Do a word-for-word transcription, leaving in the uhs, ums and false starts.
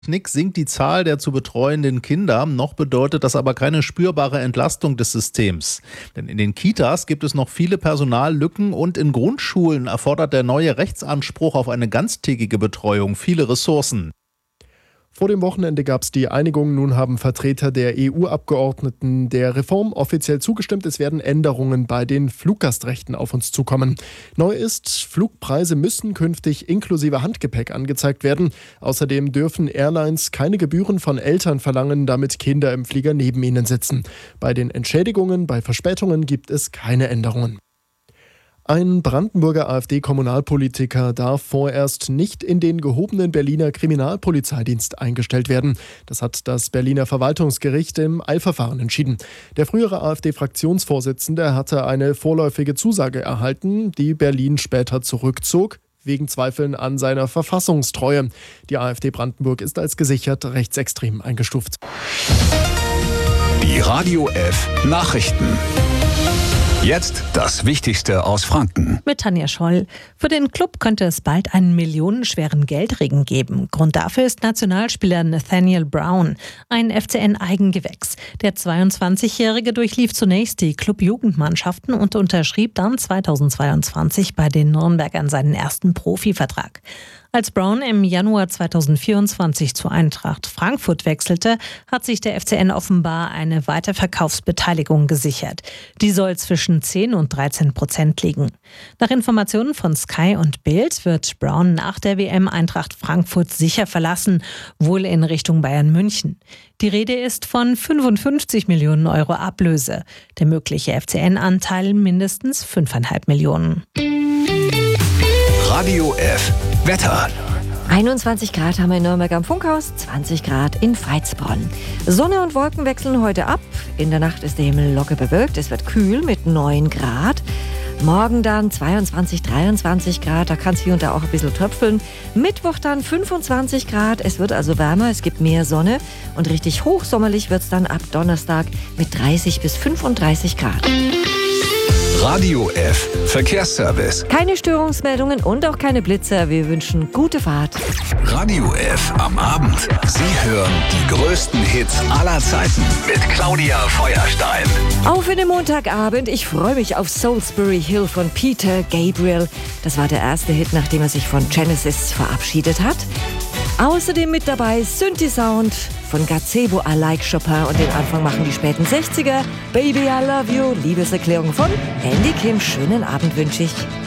Technik sinkt die Zahl der zu betreuenden Kinder, noch bedeutet das aber keine spürbare Entlastung des Systems. Denn in den Kitas gibt es noch viele Personallücken und in Grundschulen erfordert der neue Rechtsanspruch auf eine ganztägige Betreuung viele Ressourcen. Vor dem Wochenende gab es die Einigung. Nun haben Vertreter der E U-Abgeordneten der Reform offiziell zugestimmt. Es werden Änderungen bei den Fluggastrechten auf uns zukommen. Neu ist, Flugpreise müssen künftig inklusive Handgepäck angezeigt werden. Außerdem dürfen Airlines keine Gebühren von Eltern verlangen, damit Kinder im Flieger neben ihnen sitzen. Bei den Entschädigungen bei Verspätungen gibt es keine Änderungen. Ein Brandenburger AfD-Kommunalpolitiker darf vorerst nicht in den gehobenen Berliner Kriminalpolizeidienst eingestellt werden. Das hat das Berliner Verwaltungsgericht im Eilverfahren entschieden. Der frühere AfD-Fraktionsvorsitzende hatte eine vorläufige Zusage erhalten, die Berlin später zurückzog, wegen Zweifeln an seiner Verfassungstreue. Die AfD Brandenburg ist als gesichert rechtsextrem eingestuft. Die Radio F Nachrichten. Jetzt das Wichtigste aus Franken. Mit Tanja Scholl. Für den Club könnte es bald einen millionenschweren Geldregen geben. Grund dafür ist Nationalspieler Nathaniel Brown, ein F C N-Eigengewächs. Der zweiundzwanzigjährige durchlief zunächst die Club-Jugendmannschaften und unterschrieb dann zweitausendzweiundzwanzig bei den Nürnbergern seinen ersten Profivertrag. Als Brown im Januar zweitausendvierundzwanzig zu Eintracht Frankfurt wechselte, hat sich der F C N offenbar eine Weiterverkaufsbeteiligung gesichert. Die soll zwischen zehn und dreizehn Prozent liegen. Nach Informationen von Sky und Bild wird Brown nach der W M Eintracht Frankfurt sicher verlassen, wohl in Richtung Bayern München. Die Rede ist von fünfundfünfzig Millionen Euro Ablöse. Der mögliche F C N-Anteil mindestens fünfeinhalb Millionen. Radio F Wetter. einundzwanzig Grad haben wir in Nürnberg am Funkhaus, zwanzig Grad in Veitsbronn. Sonne und Wolken wechseln heute ab. In der Nacht ist der Himmel locker bewölkt. Es wird kühl mit neun Grad. Morgen dann zweiundzwanzig, dreiundzwanzig Grad, da kann es hier und da auch ein bisschen tröpfeln. Mittwoch dann fünfundzwanzig Grad, es wird also wärmer, es gibt mehr Sonne. Und richtig hochsommerlich wird es dann ab Donnerstag mit dreißig bis fünfunddreißig Grad. Radio F Verkehrsservice. Keine Störungsmeldungen und auch keine Blitzer. Wir wünschen gute Fahrt. Radio F am Abend. Sie hören die größten Hits aller Zeiten mit Claudia Feuerstein. Auf in den Montagabend. Ich freue mich auf Salisbury Hill von Peter Gabriel. Das war der erste Hit, nachdem er sich von Genesis verabschiedet hat. Außerdem mit dabei Synthi-Sound von Gazebo, I Like Chopin und den Anfang machen die späten sechziger. Baby, I Love You, Liebeserklärung von Andy Kim. Schönen Abend wünsche ich.